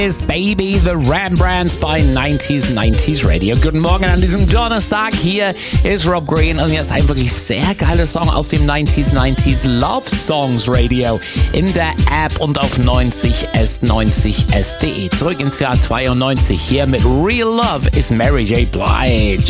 Ist Baby the Rembrandts bei 90s Radio. Guten Morgen an diesem Donnerstag. Hier ist Rob Green und hier ist ein wirklich sehr geiler Song aus dem 90s Love Songs Radio in der App und auf 90s.de. Zurück ins Jahr 92. Hier mit Real Love ist Mary J. Blige.